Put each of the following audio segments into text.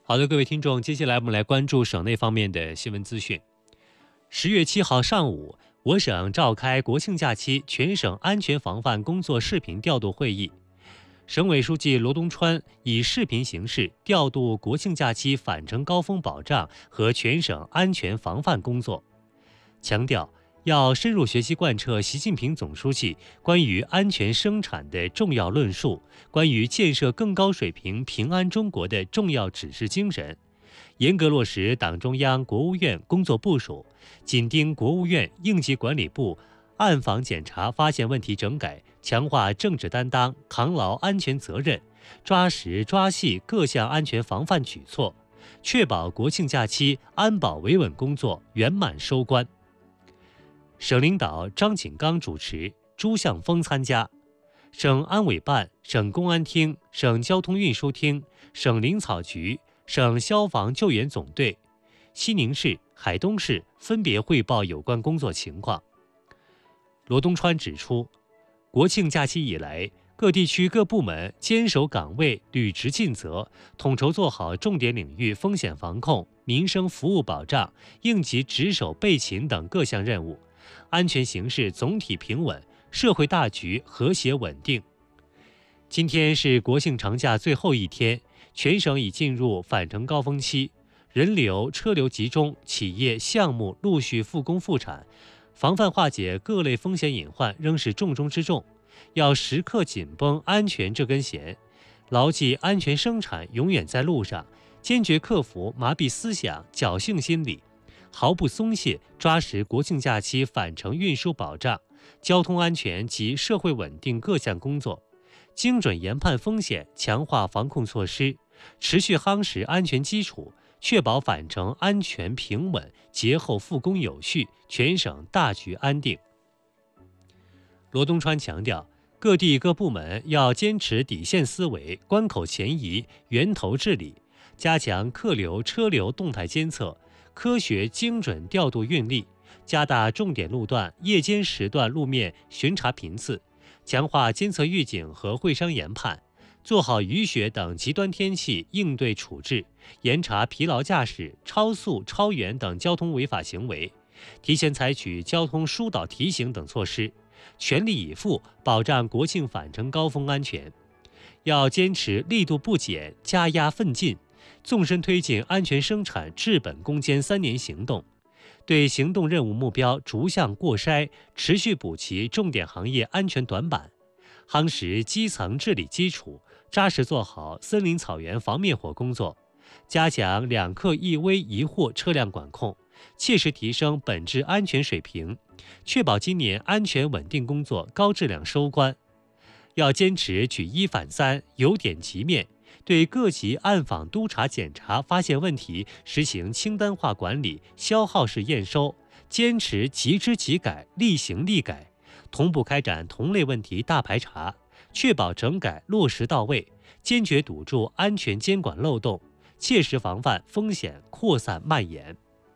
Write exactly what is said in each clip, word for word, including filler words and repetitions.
好的，各位听众，接下来我们来关注省内方面的新闻资讯。十月七号上午，我省召开国庆假期全省安全防范工作视频调度会议。省委书记罗东川以视频形式调度国庆假期返程高峰保障和全省安全防范工作，强调要深入学习贯彻习近平总书记关于安全生产的重要论述，关于建设更高水平平安中国的重要指示精神，严格落实党中央、国务院工作部署，紧盯国务院应急管理部暗访检查发现问题整改，强化政治担当，扛牢安全责任，抓实抓细各项安全防范举措，确保国庆假期安保维稳工作圆满收官。省领导张景刚主持，朱向峰参加。省安委办、省公安厅、省交通运输厅、省林草局、省消防救援总队、西宁市、海东市分别汇报有关工作情况。罗东川指出，国庆假期以来，各地区各部门坚守岗位，履职尽责，统筹做好重点领域风险防控、民生服务保障、应急值守备勤等各项任务，安全形势总体平稳，社会大局和谐稳定。今天是国庆长假最后一天，全省已进入返程高峰期，人流车流集中，企业项目陆续复工复产，防范化解各类风险隐患仍是重中之重，要时刻紧绷安全这根弦，牢记安全生产永远在路上，坚决克服麻痹思想、侥幸心理，毫不松懈抓实国庆假期返程运输保障、交通安全及社会稳定各项工作，精准研判风险，强化防控措施，持续夯实安全基础，确保返程安全平稳，节后复工有序，全省大局安定。罗东川强调，各地各部门要坚持底线思维、关口前移、源头治理，加强客流车流动态监测，科学精准调度运力，加大重点路段、夜间时段路面巡查频次，强化监测预警和会商研判，做好雨雪等极端天气应对处置，严查疲劳驾驶、超速、超员等交通违法行为，提前采取交通疏导提醒等措施，全力以赴保障国庆返程高峰安全。要坚持力度不减、加压奋进，纵深推进安全生产治本攻坚三年行动，对行动任务目标逐项过筛，持续补齐重点行业安全短板，夯实基层治理基础，扎实做好森林草原防灭火工作，加强两克一危一货车辆管控，切实提升本质安全水平，确保今年安全稳定工作高质量收官。要坚持举一反三、由点及面，对各级暗访督查检查发现问题实行清单化管理、消耗式验收，坚持即知即改、立行立改，同步开展同类问题大排查，确保整改落实到位，坚决堵住安全监管漏洞，切实防范风险扩散蔓延。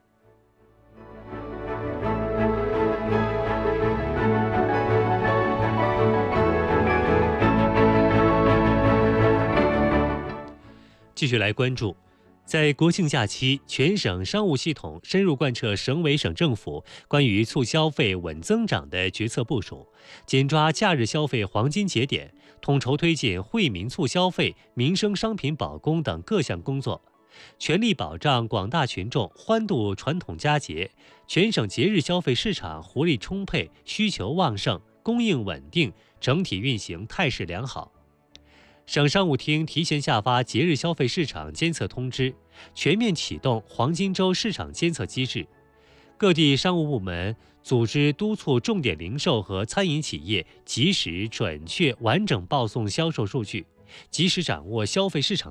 继续来关注，在国庆假期，全省商务系统深入贯彻省委省政府关于促消费、稳增长的决策部署，紧抓假日消费黄金节点，统筹推进惠民促消费、民生商品保供等各项工作，全力保障广大群众欢度传统佳节。全省节日消费市场活力充沛，需求旺盛，供应稳定，整体运行态势良好。省商务厅提前下发节日消费市场监测通知，全面启动黄金周市场监测机制。各地商务部门组织督促重点零售和餐饮企业及时、准确、完整报送销售数据，及时掌握消费市场